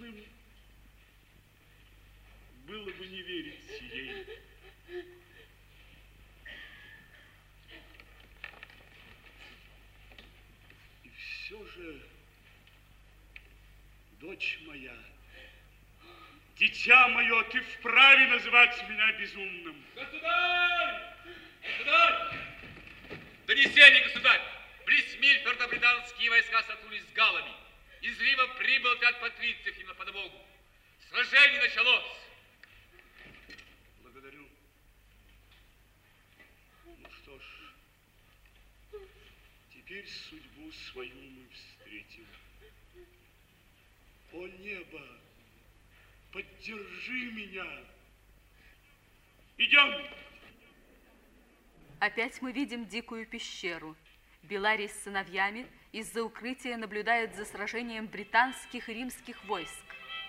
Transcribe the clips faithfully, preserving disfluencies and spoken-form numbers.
глупым было бы не верить сей. И все же, дочь моя, дитя мое, ты вправе называть меня безумным. Государь! Государь! Донесение, государь! Близ Мильфорда британские войска столкнулись с галлами. Из Рима прибыл отряд патрициев им на подмогу. Сражение началось. Благодарю. Ну что ж, теперь судьбу свою мы встретим. О небо, поддержи меня. Идем. Опять мы видим дикую пещеру. Беларий с сыновьями из-за укрытия наблюдают за сражением британских и римских войск.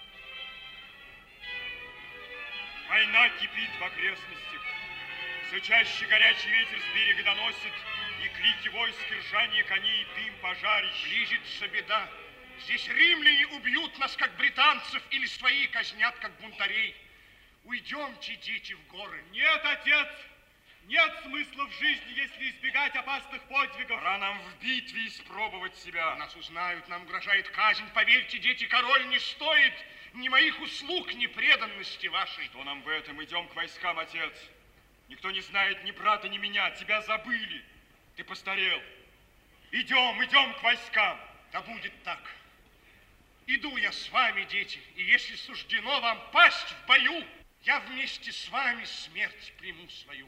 Война кипит в окрестностях. Все чаще горячий ветер с берега доносит, и крики войск, и ржание коней, и дым пожарищ. Ближется беда. Здесь римляне убьют нас, как британцев, или свои казнят, как бунтарей. Уйдемте, дети, в горы. Нет, отец! Нет смысла в жизни, если избегать опасных подвигов. Пора нам в битве испробовать себя. Нас узнают, нам угрожает казнь. Поверьте, дети, король не стоит ни моих услуг, ни преданности вашей. Что нам в этом? Идем к войскам, отец. Никто не знает ни брата, ни меня. Тебя забыли. Ты постарел. Идем, идем к войскам. Да будет так. Иду я с вами, дети, и если суждено вам пасть в бою, я вместе с вами смерть приму свою.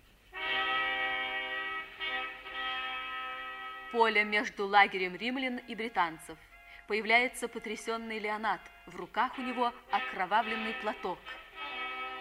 Поле между лагерем римлян и британцев. Появляется потрясенный Леонат. В руках у него окровавленный платок.